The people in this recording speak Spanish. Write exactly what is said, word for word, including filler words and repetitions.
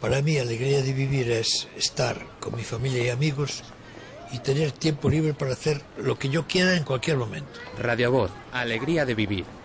Para mí, alegría de vivir es estar con mi familia y amigos y tener tiempo libre para hacer lo que yo quiera en cualquier momento. Radio Voz, alegría de vivir.